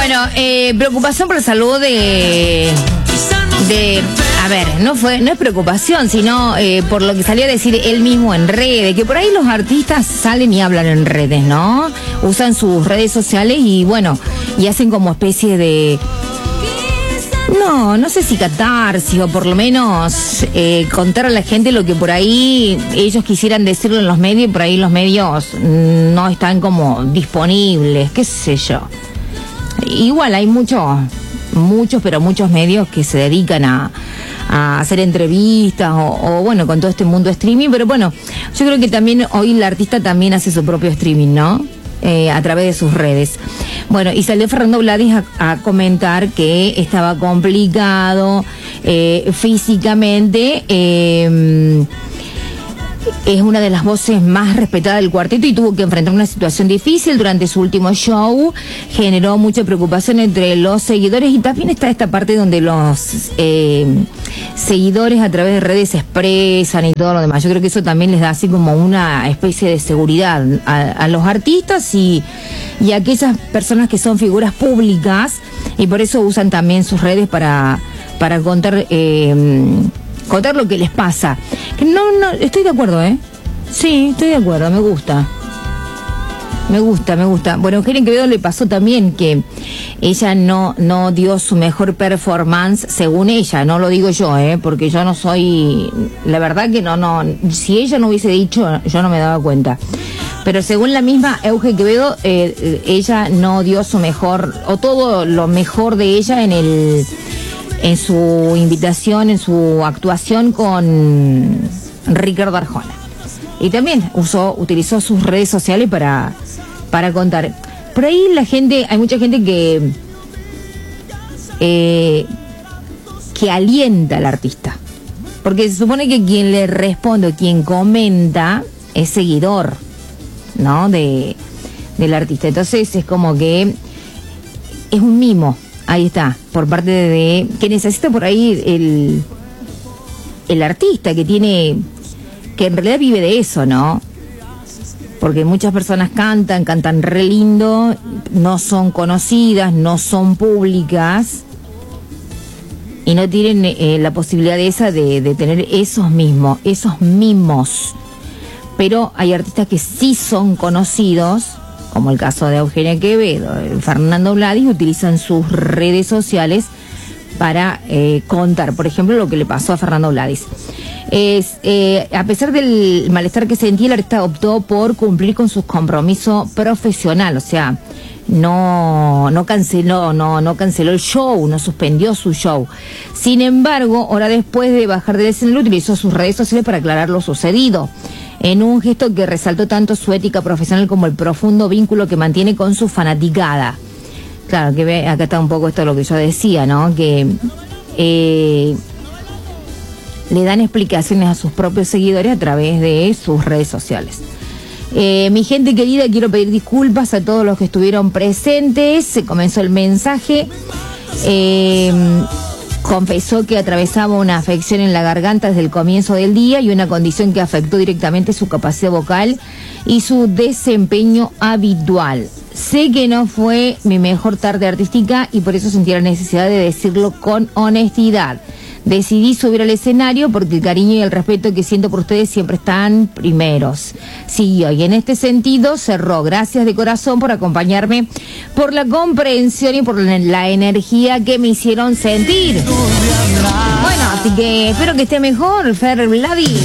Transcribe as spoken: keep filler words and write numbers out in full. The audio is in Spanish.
Bueno, eh, preocupación por la salud de... de a ver, no fue no es preocupación, sino eh, por lo que salió a decir él mismo en redes, que por ahí los artistas salen y hablan en redes, ¿no? Usan sus redes sociales y bueno, y hacen como especie de... No, no sé si catarsis o por lo menos eh, contar a la gente lo que por ahí ellos quisieran decirlo en los medios y por ahí los medios no están como disponibles, qué sé yo. Igual hay muchos, muchos, pero muchos medios que se dedican a, a hacer entrevistas o, o bueno, con todo este mundo de streaming, pero bueno, yo creo que también hoy el artista también hace su propio streaming, ¿no? Eh, a través de sus redes. Bueno, y salió Fernando Vladis a, a comentar que estaba complicado eh, físicamente. Eh, es una de las voces más respetadas del cuarteto y tuvo que enfrentar una situación difícil durante su último show. Generó mucha preocupación entre los seguidores y también está esta parte donde los eh, seguidores a través de redes se expresan y todo lo demás. Yo creo que eso también les da así como una especie de seguridad a, a los artistas y, y a aquellas personas que son figuras públicas y por eso usan también sus redes para, para contar... Eh, contar lo que les pasa. No, no, estoy de acuerdo, ¿eh? Sí, estoy de acuerdo, me gusta. Me gusta, me gusta. Bueno, a Eugenia Quevedo le pasó también que ella no, no dio su mejor performance, según ella, no lo digo yo, ¿eh? Porque yo no soy... La verdad que no, no... Si ella no hubiese dicho, yo no me daba cuenta. Pero según la misma Eugenia Quevedo, eh, ella no dio su mejor... O todo lo mejor de ella en el... en su invitación, en su actuación con Ricardo Arjona. Y también usó, utilizó sus redes sociales para, para contar. Por ahí la gente, hay mucha gente que eh, que alienta al artista. Porque se supone que quien le responde, quien comenta, es seguidor, ¿no? De, del artista. Entonces es como que es un mimo. Ahí está, por parte de... que necesita por ahí el, el artista que tiene... que en realidad vive de eso, ¿no? Porque muchas personas cantan, cantan re lindo, no son conocidas, no son públicas y no tienen eh, la posibilidad de esa de, de tener esos mismos, esos mimos. Pero hay artistas que sí son conocidos, como el caso de Eugenia Quevedo, Fernando Vladis, utilizan sus redes sociales para eh, contar, por ejemplo, lo que le pasó a Fernando Vladis. Es, eh, a pesar del malestar que sentía, el artista optó por cumplir con su compromiso profesional, o sea, no, no canceló, no, no canceló el show, no suspendió su show. Sin embargo, hora después de bajar del escenario, utilizó sus redes sociales para aclarar lo sucedido, en un gesto que resaltó tanto su ética profesional como el profundo vínculo que mantiene con su fanaticada. Claro, que ve, acá está un poco esto lo que yo decía, ¿no? Que eh, le dan explicaciones a sus propios seguidores a través de sus redes sociales. Eh, mi gente querida, quiero pedir disculpas a todos los que estuvieron presentes. Se comenzó el mensaje. Eh, Confesó que atravesaba una afección en la garganta desde el comienzo del día y una condición que afectó directamente su capacidad vocal y su desempeño habitual. Sé que no fue mi mejor tarde artística y por eso sentí la necesidad de decirlo con honestidad. Decidí subir al escenario porque el cariño y el respeto que siento por ustedes siempre están primeros. Siguió y en este sentido cerró. Gracias de corazón por acompañarme, por la comprensión y por la energía que me hicieron sentir. Bueno, así que espero que esté mejor, Fer Vladis.